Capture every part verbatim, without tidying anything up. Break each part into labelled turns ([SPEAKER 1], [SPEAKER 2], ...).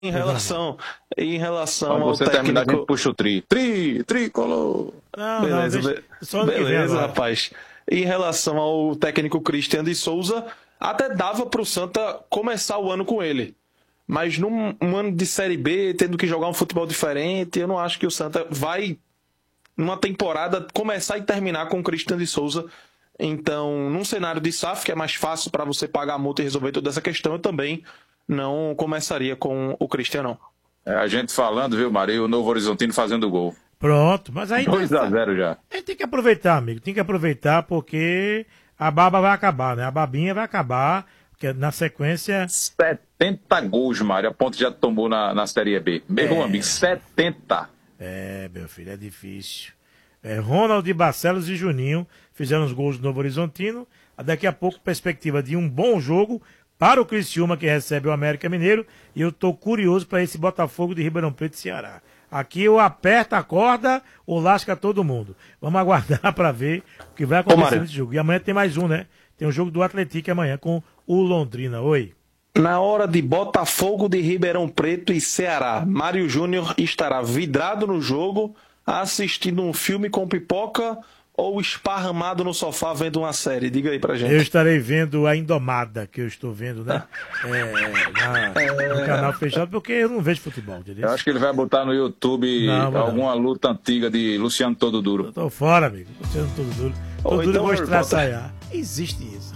[SPEAKER 1] Em relação, em relação
[SPEAKER 2] Quando
[SPEAKER 1] ao
[SPEAKER 2] você terminar, a
[SPEAKER 1] técnico...
[SPEAKER 2] gente puxa o tri. Tri, tricolor.
[SPEAKER 1] Não, beleza, não, deixa... Só beleza, rapaz. Em relação ao técnico Christian de Souza, até dava para o Santa começar o ano com ele. Mas num um ano de Série B, tendo que jogar um futebol diferente, eu não acho que o Santa vai, numa temporada, começar e terminar com o Christian de Souza. Então, num cenário de S A F, que é mais fácil para você pagar a multa e resolver toda essa questão, eu também não começaria com o Christian, não.
[SPEAKER 2] É, a gente falando, viu, Maria? O Novo Horizontino fazendo gol.
[SPEAKER 3] Pronto, mas aí...
[SPEAKER 2] dois a zero já.
[SPEAKER 3] A gente tem que aproveitar, amigo. Tem que aproveitar porque a baba vai acabar, né? A babinha vai acabar, porque na sequência...
[SPEAKER 2] setenta gols, Mário, a Ponte já tomou na, na Série B. Meu é... amigo, setenta.
[SPEAKER 3] É, meu filho, é difícil. É, Ronald, Barcelos e Juninho fizeram os gols do Novo Horizontino. Daqui a pouco, perspectiva de um bom jogo para o Criciúma, que recebe o América Mineiro. E eu estou curioso para esse Botafogo de Ribeirão Preto e Ceará. Aqui eu aperto a corda ou lasca todo mundo. Vamos aguardar para ver o que vai acontecer nesse jogo. E amanhã tem mais um, né? Tem um jogo do Atlético amanhã com o Londrina. Oi.
[SPEAKER 1] Na hora de Botafogo de Ribeirão Preto e Ceará, Mário Júnior estará vidrado no jogo, assistindo um filme com pipoca ou esparramado no sofá vendo uma série? Diga aí pra gente.
[SPEAKER 3] Eu estarei vendo a Indomada, que eu estou vendo, né? É, na, no canal fechado, porque eu não vejo futebol, entendeu?
[SPEAKER 2] Eu acho que ele vai botar no YouTube não, alguma não. luta antiga de Luciano Todo Duro.
[SPEAKER 3] Eu tô fora, amigo. Luciano Todo Duro. Todo Duro então, mostrar saiar. Existe isso.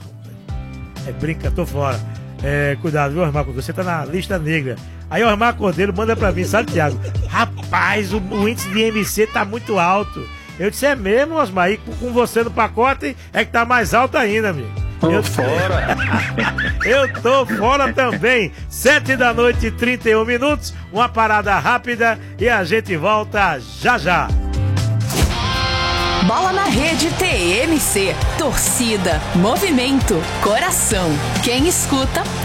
[SPEAKER 3] É brinca, tô fora. É, cuidado, viu, Osmar? Você tá na lista negra. Aí o Osmar Cordeiro manda pra mim, sabe, Thiago? Rapaz, o, o índice de M C tá muito alto. Eu disse, é mesmo, Osmar? E com você no pacote é que tá mais alto ainda, amigo.
[SPEAKER 1] Tô
[SPEAKER 3] eu
[SPEAKER 1] fora.
[SPEAKER 3] Eu tô fora também. Sete da noite e trinta e um minutos. Uma parada rápida e a gente volta já já.
[SPEAKER 4] Bola na Rede T M C. Torcida, movimento, coração. Quem escuta,